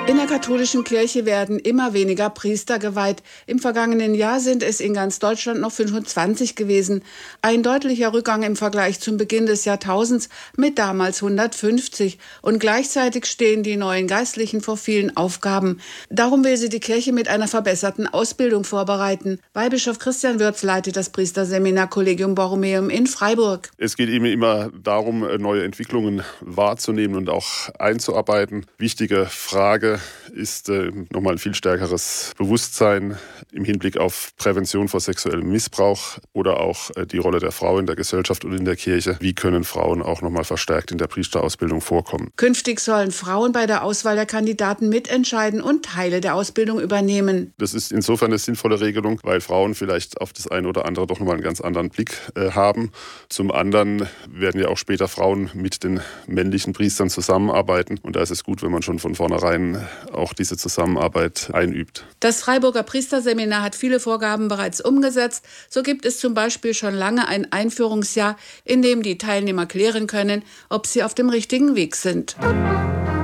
In der katholischen Kirche werden immer weniger Priester geweiht. Im vergangenen Jahr sind es in ganz Deutschland noch 25 gewesen. Ein deutlicher Rückgang im Vergleich zum Beginn des Jahrtausends mit damals 150. Und gleichzeitig stehen die neuen Geistlichen vor vielen Aufgaben. Darum will sie die Kirche mit einer verbesserten Ausbildung vorbereiten. Weihbischof Christian Würz leitet das Priesterseminar Collegium Borromeum in Freiburg. Es geht eben immer darum, neue Entwicklungen wahrzunehmen und auch einzuarbeiten. Wichtige Frage ist nochmal ein viel stärkeres Bewusstsein im Hinblick auf Prävention vor sexuellem Missbrauch oder auch die Rolle der Frau in der Gesellschaft und in der Kirche. Wie können Frauen auch nochmal verstärkt in der Priesterausbildung vorkommen? Künftig sollen Frauen bei der Auswahl der Kandidaten mitentscheiden und Teile der Ausbildung übernehmen. Das ist insofern eine sinnvolle Regelung, weil Frauen vielleicht auf das eine oder andere doch nochmal einen ganz anderen Blick haben. Zum anderen werden ja auch später Frauen mit den männlichen Priestern zusammenarbeiten. Und da ist es gut, wenn man schon von vornherein auch diese Zusammenarbeit einübt. Das Freiburger Priesterseminar hat viele Vorgaben bereits umgesetzt. So gibt es zum Beispiel schon lange ein Einführungsjahr, in dem die Teilnehmer klären können, ob sie auf dem richtigen Weg sind.